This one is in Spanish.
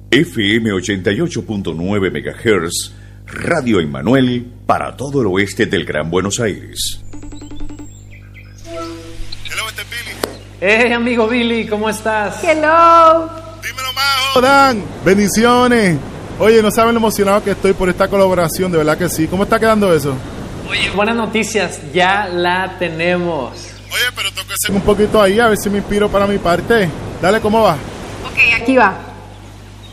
FM 88.9 MHz, Radio Emmanuel para todo el oeste del Gran Buenos Aires. Hello, Billy. Hey, amigo Billy, ¿cómo estás? Hello. Dímelo, Majo. Dan, bendiciones. Oye, no saben lo emocionado que estoy por esta colaboración, de verdad que sí. ¿Cómo está quedando eso? Oye, buenas noticias, ya la tenemos. Oye, pero tengo que hacer Un poquito ahí, a ver si me inspiro para mi parte. Dale, ¿cómo va? Ok, aquí va.